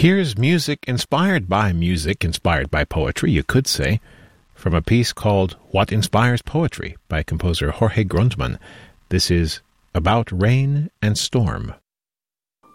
Here's music inspired by poetry, you could say, from a piece called What Inspires Poetry by composer Jorge Grundmann. This is About Rain and Storm.